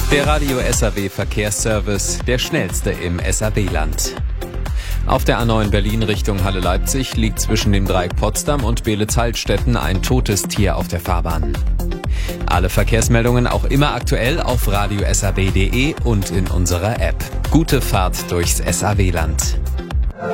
Der Radio SAW Verkehrsservice, der schnellste im SAW-Land. Auf der A9 Berlin Richtung Halle-Leipzig liegt zwischen dem Dreieck Potsdam und Beelitz-Heilstätten ein totes Tier auf der Fahrbahn. Alle Verkehrsmeldungen auch immer aktuell auf radiosaw.de und in unserer App. Gute Fahrt durchs SAW-Land.